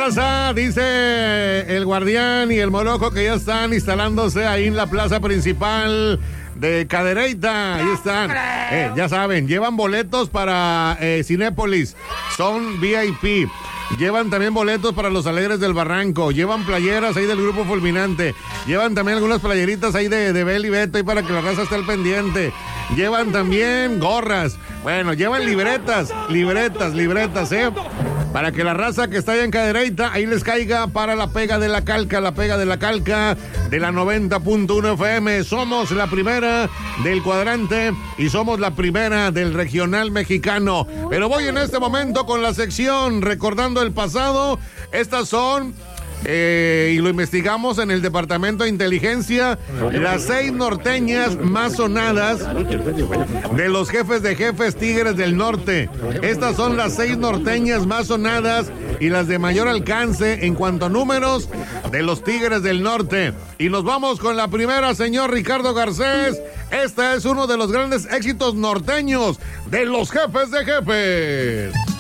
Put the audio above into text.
raza? Dice el Guardián y el Moloco que ya están instalándose ahí en la plaza principal de Cadereyta. Ahí están. Ya saben, llevan boletos para Cinépolis. Son VIP. Llevan también boletos para los Alegres del Barranco. Llevan playeras ahí del Grupo Fulminante. Llevan también algunas playeritas ahí de Bel y Beto ahí para que la raza esté al pendiente. Llevan también gorras. Bueno, llevan libretas, para que la raza que está allá en Cadereyta, ahí les caiga para la pega de la calca de la 90.1 FM. Somos la primera del cuadrante y somos la primera del regional mexicano. Pero voy en este momento con la sección Recordando el Pasado. Estas son... y lo investigamos en el Departamento de Inteligencia, las 6 norteñas más sonadas de los jefes de jefes Tigres del Norte. Estas son las 6 norteñas más sonadas y las de mayor alcance en cuanto a números de los Tigres del Norte. Y nos vamos con la primera, señor Ricardo Garcés. Este es uno de los grandes éxitos norteños de los jefes de jefes.